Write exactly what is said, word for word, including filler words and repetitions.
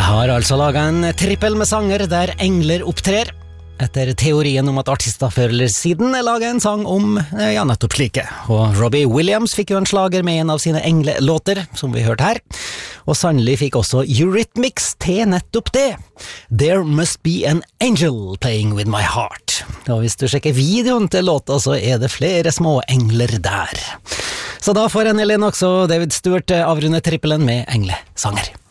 har altså laget en trippel med sanger der engler opptrer, etter teorien om at artister før eller siden laget en sang om, ja, nettopp slike. Og Robbie Williams fikk jo en slager med en av sine englelåter, som vi hørte her. Og sannelig fikk også Eurythmics til nettopp det. There must be an angel playing with my heart. Og hvis du sjekker videoen til låta, så er det flere små engler der. Så da får Annie Lennox og David Stewart avrunde trippelen med englesanger.